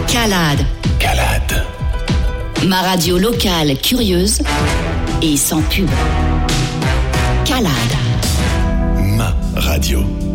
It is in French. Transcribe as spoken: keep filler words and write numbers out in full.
Calade. Calade. Ma radio locale curieuse et sans pub. Calade. Ma radio.